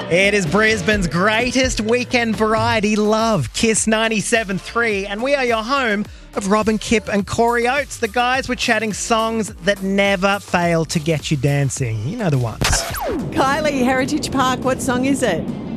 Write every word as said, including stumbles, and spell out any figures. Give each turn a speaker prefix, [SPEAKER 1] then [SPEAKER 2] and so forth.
[SPEAKER 1] It is Brisbane's greatest weekend variety love, Kiss ninety-seven point three, and we are your home of Robin Kipp and Corey Oates. The guys were chatting songs that never fail to get you dancing. You know the ones.
[SPEAKER 2] Kylie, Heritage Park, what song is it?